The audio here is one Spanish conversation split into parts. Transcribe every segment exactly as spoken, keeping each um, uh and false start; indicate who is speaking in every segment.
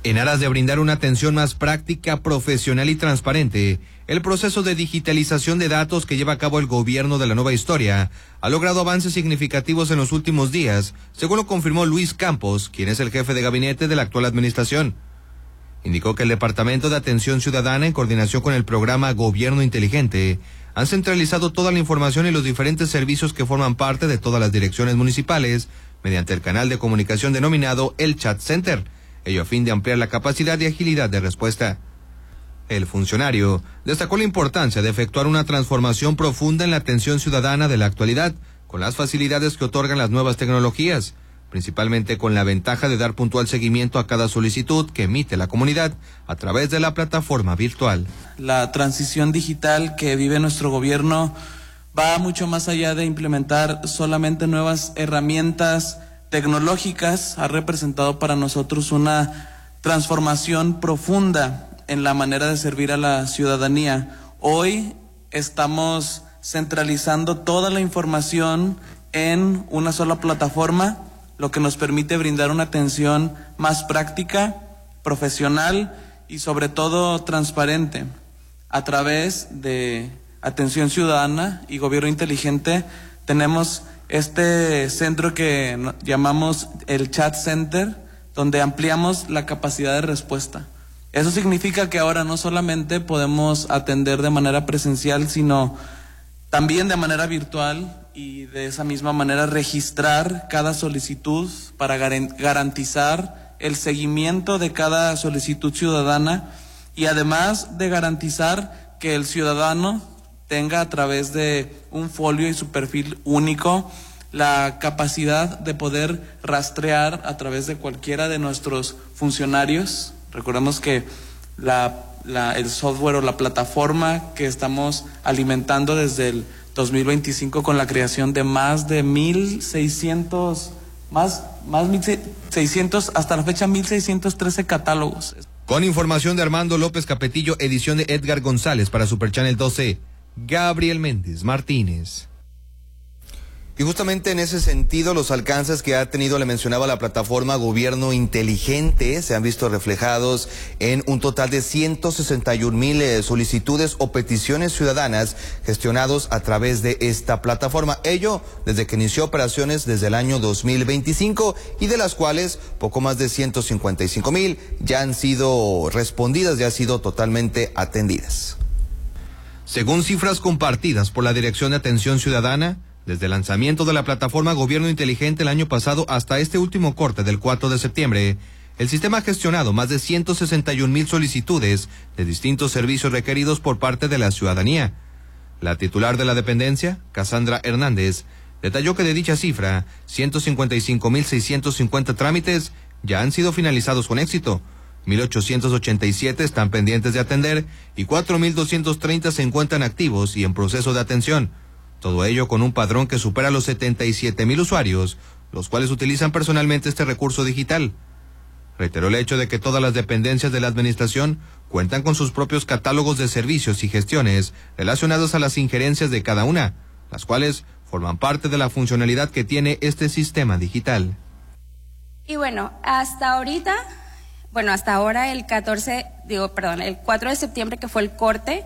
Speaker 1: En aras de brindar una atención más práctica, profesional y transparente, el proceso de digitalización de datos que lleva a cabo el gobierno de la nueva historia ha logrado avances significativos en los últimos días, según lo confirmó Luis Campos, quien es el jefe de gabinete de la actual administración. Indicó que el Departamento de Atención Ciudadana, en coordinación con el programa Gobierno Inteligente, han centralizado toda la información y los diferentes servicios que forman parte de todas las direcciones municipales mediante el canal de comunicación denominado el Chat Center, ello a fin de ampliar la capacidad y agilidad de respuesta. El funcionario destacó la importancia de efectuar una transformación profunda en la atención ciudadana de la actualidad, con las facilidades que otorgan las nuevas tecnologías, principalmente con la ventaja de dar puntual seguimiento a cada solicitud que emite la comunidad a través de la plataforma virtual.
Speaker 2: La transición digital que vive nuestro gobierno va mucho más allá de implementar solamente nuevas herramientas tecnológicas, ha representado para nosotros una transformación profunda en la manera de servir a la ciudadanía. Hoy estamos centralizando toda la información en una sola plataforma, lo que nos permite brindar una atención más práctica, profesional y sobre todo transparente. A través de Atención Ciudadana y Gobierno Inteligente tenemos este centro que llamamos el Chat Center, donde ampliamos la capacidad de respuesta. Eso significa que ahora no solamente podemos atender de manera presencial, sino también de manera virtual y de esa misma manera registrar cada solicitud para garantizar el seguimiento de cada solicitud ciudadana y además de garantizar que el ciudadano tenga a través de un folio y su perfil único la capacidad de poder rastrear a través de cualquiera de nuestros funcionarios. Recordemos que la, la, el software o la plataforma que estamos alimentando desde el dos mil veinticinco con la creación de más de mil seiscientos, más, más mil seiscientos, hasta la fecha mil seiscientos trece catálogos.
Speaker 1: Con información de Armando López Capetillo, edición de Edgar González para Super Channel doce, Gabriel Méndez Martínez. Y justamente en ese sentido, los alcances que ha tenido, le mencionaba, la plataforma Gobierno Inteligente, se han visto reflejados en un total de ciento sesenta y un mil eh, solicitudes o peticiones ciudadanas gestionados a través de esta plataforma. Ello desde que inició operaciones desde el año dos mil veinticinco y de las cuales poco más de ciento cincuenta y cinco mil ya han sido respondidas, ya han sido totalmente atendidas. Según cifras compartidas por la Dirección de Atención Ciudadana, desde el lanzamiento de la plataforma Gobierno Inteligente el año pasado hasta este último corte del cuatro de septiembre, el sistema ha gestionado más de ciento sesenta y un mil solicitudes de distintos servicios requeridos por parte de la ciudadanía. La titular de la dependencia, Cassandra Hernández, detalló que de dicha cifra, ciento cincuenta y cinco mil seiscientos cincuenta trámites ya han sido finalizados con éxito, mil ochocientos ochenta y siete están pendientes de atender y cuatro mil doscientos treinta se encuentran activos y en proceso de atención. Todo ello con un padrón que supera los setenta y siete mil usuarios, los cuales utilizan personalmente este recurso digital. Reiteró el hecho de que todas las dependencias de la administración cuentan con sus propios catálogos de servicios y gestiones relacionadas a las injerencias de cada una, las cuales forman parte de la funcionalidad que tiene este sistema digital.
Speaker 3: Y bueno, hasta ahorita, bueno, hasta ahora el catorce, digo, perdón, el cuatro de septiembre que fue el corte,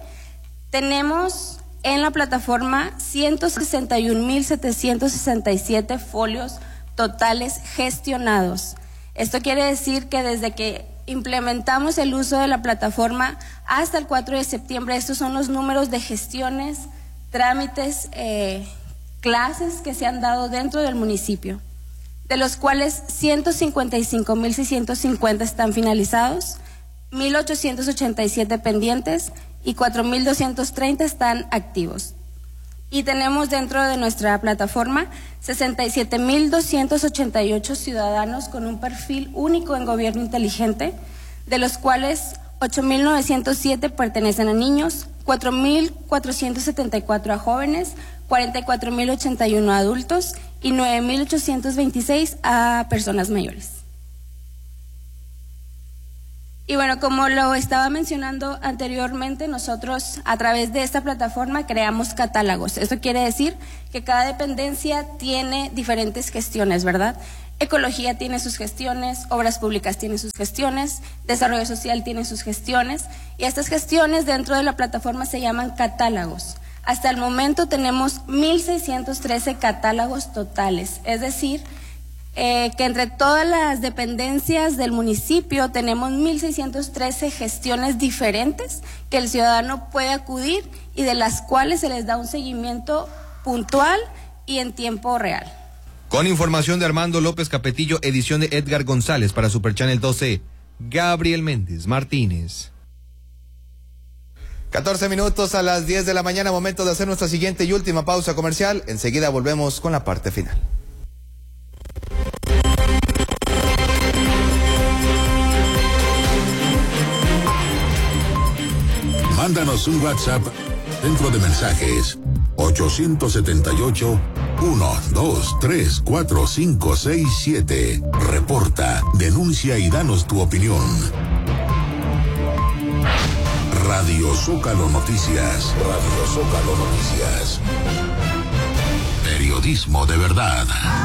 Speaker 3: tenemos en la plataforma ciento sesenta y un mil setecientos sesenta y siete folios totales gestionados. Esto quiere decir que desde que implementamos el uso de la plataforma hasta el cuatro de septiembre, estos son los números de gestiones, trámites, eh, clases que se han dado dentro del municipio, de los cuales ciento cincuenta y cinco mil seiscientos cincuenta están finalizados, mil ochocientos ochenta y siete pendientes y cuatro mil doscientos treinta están activos. Y tenemos dentro de nuestra plataforma sesenta y siete mil doscientos ochenta y ocho ciudadanos con un perfil único en Gobierno Inteligente, de los cuales ocho mil novecientos siete pertenecen a niños, cuatro mil cuatrocientos setenta y cuatro a jóvenes, cuarenta y cuatro mil ochenta y uno a adultos y nueve mil ochocientos veintiséis a personas mayores. Y bueno, como lo estaba mencionando anteriormente, nosotros a través de esta plataforma creamos catálogos. Esto quiere decir que cada dependencia tiene diferentes gestiones, ¿verdad? Ecología tiene sus gestiones, Obras Públicas tiene sus gestiones, Desarrollo Social tiene sus gestiones, y estas gestiones dentro de la plataforma se llaman catálogos. Hasta el momento tenemos mil seiscientos trece catálogos totales, es decir, eh, que entre todas las dependencias del municipio tenemos mil seiscientos trece gestiones diferentes que el ciudadano puede acudir y de las cuales se les da un seguimiento puntual y en tiempo real.
Speaker 1: Con información de Armando López Capetillo, edición de Edgar González para Super Channel doce, Gabriel Méndez Martínez. catorce minutos a las diez de la mañana, momento de hacer nuestra siguiente y última pausa comercial. Enseguida volvemos con la parte final.
Speaker 4: Mándanos un WhatsApp dentro de mensajes ocho siete ocho, uno dos tres cuatro cinco seis siete. Reporta, denuncia y danos tu opinión. Radio Zócalo Noticias. Radio Zócalo Noticias. Periodismo de verdad.